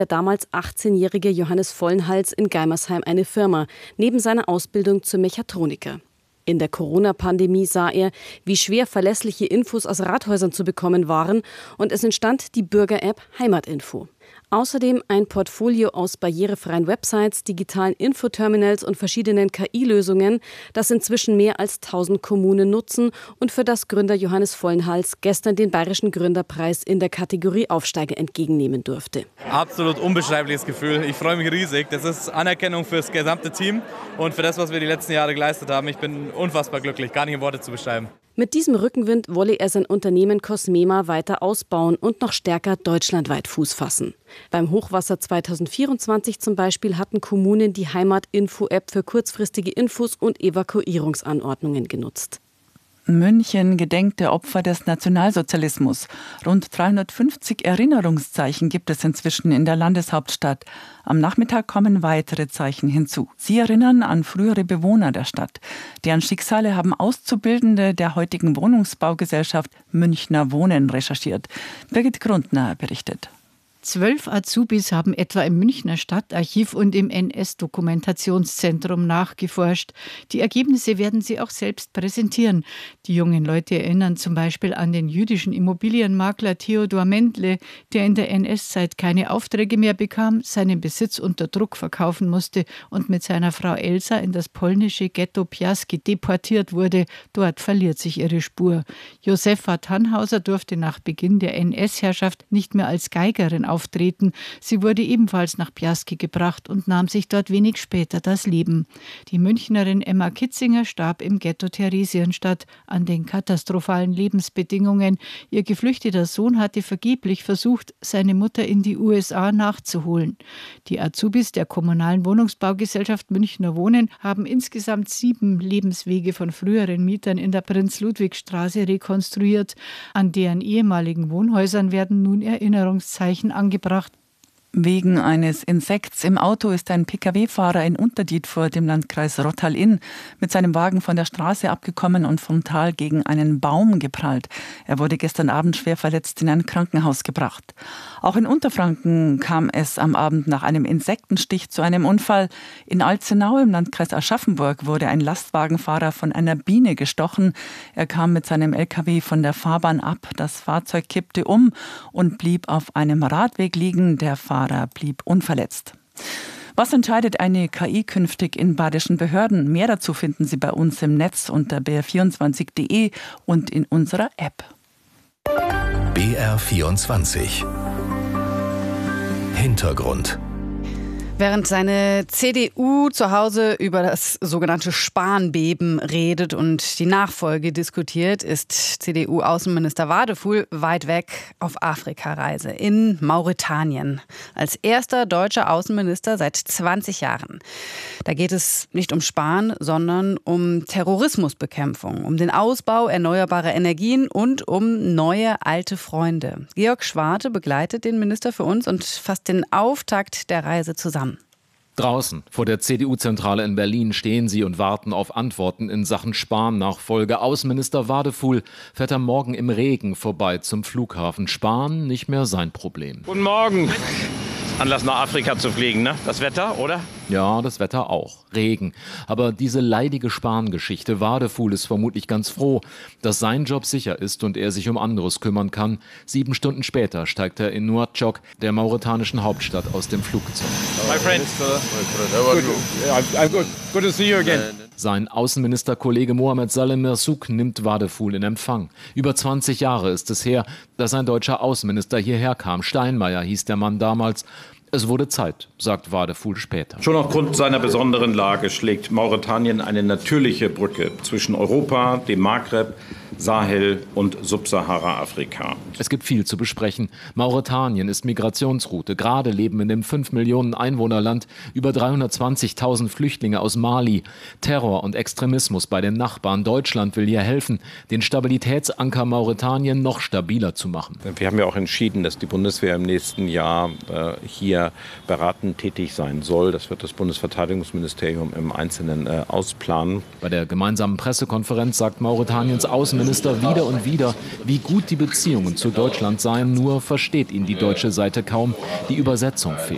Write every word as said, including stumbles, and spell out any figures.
der damals achtzehnjährige Johannes Vollenhals in Geimersheim eine Firma, neben seiner Ausbildung zum Mechatroniker. In der Corona-Pandemie sah er, wie schwer verlässliche Infos aus Rathäusern zu bekommen waren, und es entstand die Bürger-App Heimatinfo. Außerdem ein Portfolio aus barrierefreien Websites, digitalen Infoterminals und verschiedenen K I-Lösungen, das inzwischen mehr als tausend Kommunen nutzen und für das Gründer Johannes Vollenhals gestern den Bayerischen Gründerpreis in der Kategorie Aufsteiger entgegennehmen durfte. Absolut unbeschreibliches Gefühl. Ich freue mich riesig. Das ist Anerkennung für das gesamte Team und für das, was wir die letzten Jahre geleistet haben. Ich bin unfassbar glücklich, gar nicht in Worte zu beschreiben. Mit diesem Rückenwind wolle er sein Unternehmen Cosmema weiter ausbauen und noch stärker deutschlandweit Fuß fassen. Beim Hochwasser zweitausendvierundzwanzig zum Beispiel hatten Kommunen die Heimat-Info-App für kurzfristige Infos und Evakuierungsanordnungen genutzt. München gedenkt der Opfer des Nationalsozialismus. Rund dreihundertfünfzig Erinnerungszeichen gibt es inzwischen in der Landeshauptstadt. Am Nachmittag kommen weitere Zeichen hinzu. Sie erinnern an frühere Bewohner der Stadt. Deren Schicksale haben Auszubildende der heutigen Wohnungsbaugesellschaft Münchner Wohnen recherchiert. Birgit Grundner berichtet. Zwölf Azubis haben etwa im Münchner Stadtarchiv und im N S-Dokumentationszentrum nachgeforscht. Die Ergebnisse werden sie auch selbst präsentieren. Die jungen Leute erinnern zum Beispiel an den jüdischen Immobilienmakler Theodor Mendle, der in der N S-Zeit keine Aufträge mehr bekam, seinen Besitz unter Druck verkaufen musste und mit seiner Frau Elsa in das polnische Ghetto Piaski deportiert wurde. Dort verliert sich ihre Spur. Josefa Tannhauser durfte nach Beginn der N S-Herrschaft nicht mehr als Geigerin auftreten. Sie wurde ebenfalls nach Piaski gebracht und nahm sich dort wenig später das Leben. Die Münchnerin Emma Kitzinger starb im Ghetto Theresienstadt an den katastrophalen Lebensbedingungen. Ihr geflüchteter Sohn hatte vergeblich versucht, seine Mutter in die U S A nachzuholen. Die Azubis der kommunalen Wohnungsbaugesellschaft Münchner Wohnen haben insgesamt sieben Lebenswege von früheren Mietern in der Prinz-Ludwig-Straße rekonstruiert. An deren ehemaligen Wohnhäusern werden nun Erinnerungszeichen angebracht. Wegen eines Insekts im Auto ist ein Pkw-Fahrer in Unterdietfurt im Landkreis Rottal-Inn mit seinem Wagen von der Straße abgekommen und frontal gegen einen Baum geprallt. Er wurde gestern Abend schwer verletzt in ein Krankenhaus gebracht. Auch in Unterfranken kam es am Abend nach einem Insektenstich zu einem Unfall. In Alzenau im Landkreis Aschaffenburg wurde ein Lastwagenfahrer von einer Biene gestochen. Er kam mit seinem L K W von der Fahrbahn ab. Das Fahrzeug kippte um und blieb auf einem Radweg liegen. Der Fahrer blieb unverletzt. Was entscheidet eine K I künftig in badischen Behörden? Mehr dazu finden Sie bei uns im Netz unter b r vierundzwanzig punkt d e und in unserer App. B R vierundzwanzig Hintergrund. Während seine C D U zu Hause über das sogenannte Spahn-Beben redet und die Nachfolge diskutiert, ist C D U-Außenminister Wadefuhl weit weg auf Afrikareise in Mauretanien. Als erster deutscher Außenminister seit zwanzig Jahren. Da geht es nicht um Spahn, sondern um Terrorismusbekämpfung, um den Ausbau erneuerbarer Energien und um neue alte Freunde. Georg Schwarte begleitet den Minister für uns und fasst den Auftakt der Reise zusammen. Draußen vor der C D U-Zentrale in Berlin stehen sie und warten auf Antworten in Sachen Spahn-Nachfolge. Außenminister Wadefuhl fährt am Morgen im Regen vorbei zum Flughafen. Spahn nicht mehr sein Problem. Guten Morgen. Anlass nach Afrika zu fliegen, ne? Das Wetter, oder? Ja, das Wetter auch. Regen. Aber diese leidige Spahn-Geschichte, Wadefuhl ist vermutlich ganz froh, dass sein Job sicher ist und er sich um anderes kümmern kann. Sieben Stunden später steigt er in Nouakchott, der mauretanischen Hauptstadt, aus dem Flugzeug. My friend. Good. I'm good. Good to see you again. Sein Außenministerkollege Mohamed Saleh Merzouk nimmt Wadefuhl in Empfang. Über zwanzig Jahre ist es her, dass ein deutscher Außenminister hierher kam. Steinmeier hieß der Mann damals. Es wurde Zeit, sagt Wadefuhl später. Schon aufgrund seiner besonderen Lage schlägt Mauretanien eine natürliche Brücke zwischen Europa, dem Maghreb, Sahel und Subsahara-Afrika. Es gibt viel zu besprechen. Mauretanien ist Migrationsroute. Gerade leben in dem fünf Millionen Einwohnerland über dreihundertzwanzigtausend Flüchtlinge aus Mali. Terror und Extremismus bei den Nachbarn. Deutschland will hier helfen, den Stabilitätsanker Mauretanien noch stabiler zu machen. Wir haben ja auch entschieden, dass die Bundeswehr im nächsten Jahr äh, hier beratend tätig sein soll. Das wird das Bundesverteidigungsministerium im Einzelnen äh, ausplanen. Bei der gemeinsamen Pressekonferenz sagt Mauretaniens Außenminister wieder und wieder, wie gut die Beziehungen zu Deutschland seien, nur versteht ihn die deutsche Seite kaum. Die Übersetzung fehlt.